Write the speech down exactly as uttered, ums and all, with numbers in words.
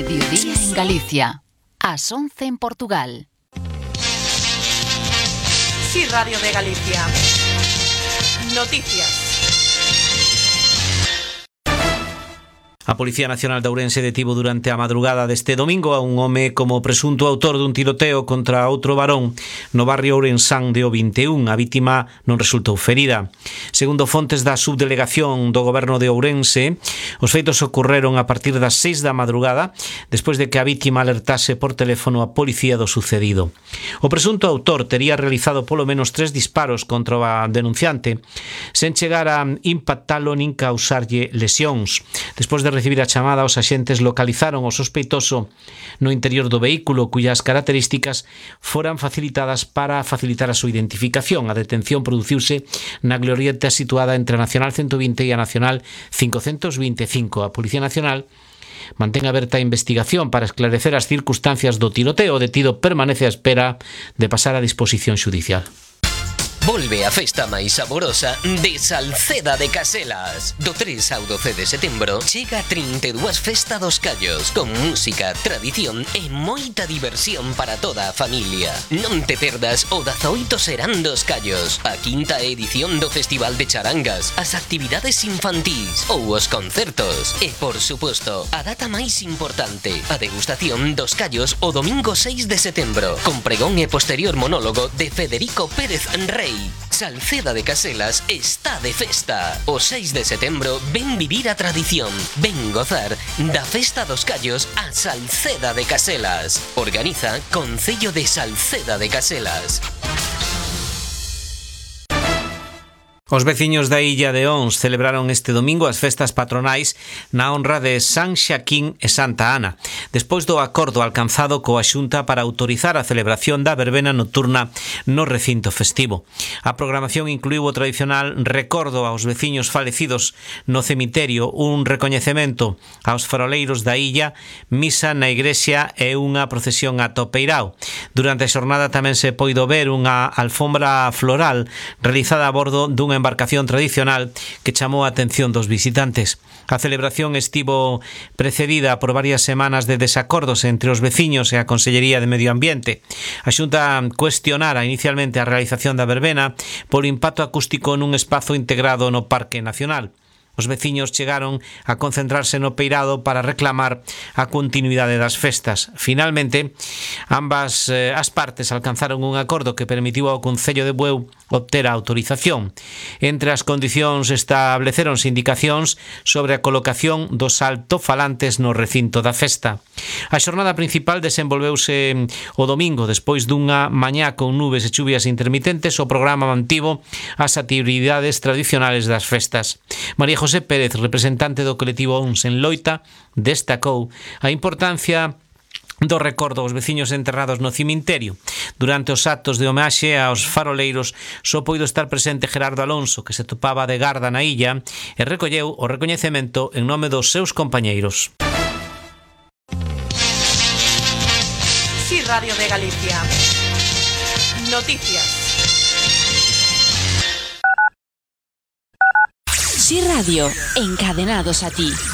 Mediodía en Galicia. Ás once en Portugal. Sí, Radio de Galicia. Noticias. A Policía Nacional de Ourense detivo durante a madrugada deste domingo a un home como presunto autor dun tiroteo contra outro varón no barrio ourensán de O vinte e un. A vítima non resultou ferida. Segundo fontes da subdelegación do goberno de Ourense, os feitos ocorreron a partir das seis da madrugada, despois de que a vítima alertase por teléfono a policía do sucedido. O presunto autor tería realizado polo menos tres disparos contra a denunciante, sen chegar a impactalo nin causarlle lesións. Despois de recibir a chamada, os axentes localizaron o sospeitoso no interior do vehículo, cuyas características foran facilitadas para facilitar a súa identificación. A detención produciuse na glorieta situada entre a Nacional ciento vinte e a Nacional cincocentos vinte e cinco. A Policía Nacional mantén aberta a investigación para esclarecer as circunstancias do tiroteo. O detido permanece á espera de pasar a disposición xudicial. Volve a festa máis saborosa de Salceda de Caselas. Do tres ao doce de setembro chega a trinta e dúas Festa dos Callos, con música, tradición e moita diversión para toda a familia. Non te perdas o dezaoito Serán dos Callos, a quinta edición do Festival de Charangas, as actividades infantís ou os concertos. E, por suposto, a data máis importante, a degustación dos callos o domingo seis de setembro, con pregón e posterior monólogo de Federico Pérez Rey. Salceda de Caselas está de festa. O seis de setembro ven vivir a tradición, ven gozar da Festa dos Callos a Salceda de Caselas. Organiza Concello de Salceda de Caselas. Os veciños da illa de Ons celebraron este domingo as festas patronais na honra de San Xaquín e Santa Ana, despois do acordo alcanzado coa Xunta para autorizar a celebración da verbena nocturna no recinto festivo. A programación incluíu o tradicional recordo aos veciños falecidos no cemiterio, un recoñecemento aos faroleiros da illa, misa na igrexa e unha procesión ata o peirao. Durante a xornada tamén se poido ver unha alfombra floral realizada a bordo dunha embarcación tradicional que chamou a atención dos visitantes. A celebración estivo precedida por varias semanas de desacordos entre os veciños e a Consellería de Medio Ambiente. A Xunta cuestionara inicialmente a realización da verbena polo impacto acústico nun espazo integrado no Parque Nacional. Os veciños chegaron a concentrarse no peirado para reclamar a continuidade das festas. Finalmente, ambas eh, as partes alcanzaron un acordo que permitiu ao Concello de Bueu obter a autorización. Entre as condicións estableceronse indicacións sobre a colocación dos altofalantes no recinto da festa. A xornada principal desenvolveuse o domingo, despois dunha mañá con nubes e chuvias intermitentes. O programa mantivo as actividades tradicionales das festas. María José Pérez, representante do colectivo Ons en Loita, destacou a importancia do recordo aos veciños enterrados no cemiterio. Durante os actos de homenaxe aos faroleiros só poido estar presente Gerardo Alonso, que se topaba de garda na illa e recolleu o recoñecemento en nome dos seus compañeiros. Sí, Radio de Galicia. Noticias. Sí Radio, encadenados a ti.